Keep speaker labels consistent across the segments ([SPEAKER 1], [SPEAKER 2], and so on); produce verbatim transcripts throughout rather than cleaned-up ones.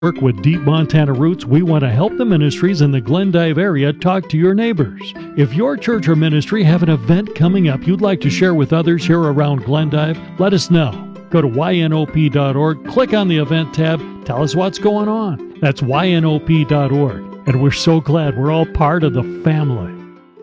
[SPEAKER 1] Work with Deep Montana Roots, we want to help the ministries in the Glendive area talk to your neighbors. If your church or ministry have an event coming up you'd like to share with others here around Glendive, let us know. Go to Y N O P dot org, click on the event tab, tell us what's going on. That's Y N O P dot org. And we're so glad we're all part of the family.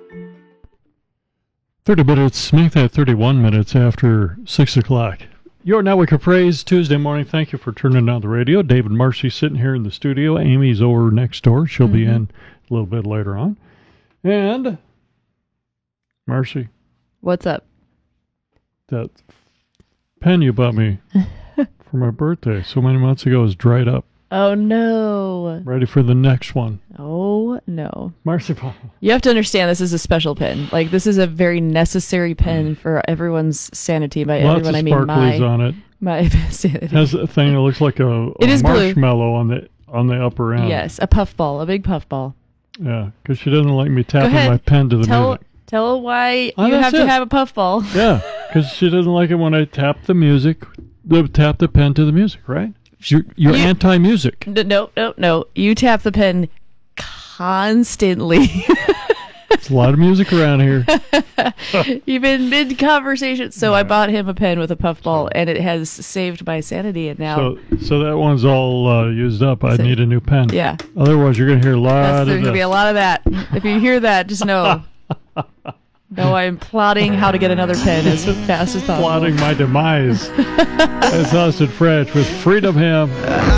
[SPEAKER 1] thirty minutes, make that thirty-one minutes after six o'clock. Your Network of Praise, Tuesday morning. Thank you for turning on the radio. David Marcy sitting here in the studio. Amy's over next door. She'll mm-hmm. be in a little bit later on. And, Marcy.
[SPEAKER 2] What's up?
[SPEAKER 1] That pen you bought me for my birthday so many months ago is dried up.
[SPEAKER 2] Oh, no.
[SPEAKER 1] Ready for the next one.
[SPEAKER 2] Oh, no.
[SPEAKER 1] Marcy.
[SPEAKER 2] You have to understand this is a special pen. Like, this is a very necessary pen for everyone's sanity. By
[SPEAKER 1] Lots
[SPEAKER 2] everyone,
[SPEAKER 1] of
[SPEAKER 2] I mean my,
[SPEAKER 1] sparklies on it.
[SPEAKER 2] My sanity.
[SPEAKER 1] Has a thing that looks like a,
[SPEAKER 2] it
[SPEAKER 1] a
[SPEAKER 2] is
[SPEAKER 1] marshmallow on the on the upper end.
[SPEAKER 2] Yes, a puffball, a big puffball.
[SPEAKER 1] Yeah, because she doesn't like me tapping my pen to the
[SPEAKER 2] tell,
[SPEAKER 1] music.
[SPEAKER 2] Tell why
[SPEAKER 1] oh,
[SPEAKER 2] you have
[SPEAKER 1] it.
[SPEAKER 2] to have a puffball.
[SPEAKER 1] Yeah, because she doesn't like it when I tap the music, the, tap the pen to the music, right? You're, you're you, anti-music.
[SPEAKER 2] No, no, no. You tap the pen constantly.
[SPEAKER 1] There's a lot of music around here.
[SPEAKER 2] Even mid-conversation. So right. I bought him a pen with a puffball, and it has saved my sanity. And now,
[SPEAKER 1] so, so that one's all uh, used up. I so, need a new pen.
[SPEAKER 2] Yeah.
[SPEAKER 1] Otherwise, you're going to hear a lot
[SPEAKER 2] That's,
[SPEAKER 1] of
[SPEAKER 2] There's going to be a lot of that. If you hear that, just know. No, I'm plotting how to get another pen as fast as possible.
[SPEAKER 1] Plotting my demise. As Austin French with Freedom Hymn.